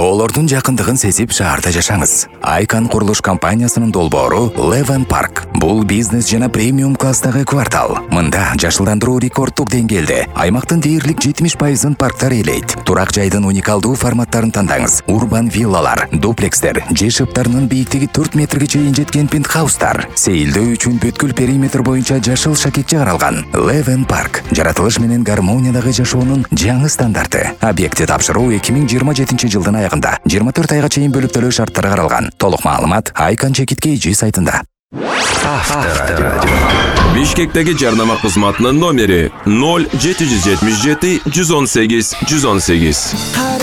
тоолордун жакындыгын сезип шаарда жашаңыз. Айкан курулуш компаниясынын долбоору Leven Park. Бул бизнес жана премиум класстагы квартал. Мында жашылдандыруу рекордтук деңгээлде. Аймактын дээрлик 70% парктар ээлейт. Турак жайдын уникалдуу форматтарын тандаңыз. Урбан виллалар, дуплекстер, же шыптарынын бийиктиги 4 метрге чейин жеткен пентхаустар. Сейилдөө үчүн бүткүл периметр боюнча жашыл шакекче каралган. Leven Park жаратылыш менен гармониядагы жашоонун жаңы стандарты. Объекти тапшыруу 2027 жылдын аягында 24 айга чейин бөлүп төлөө шарттары каралган. Толук маалымат Icon.kg сайтында. Авторадио. Бишкектеги жарнама кызматынын номери 0777 118 118.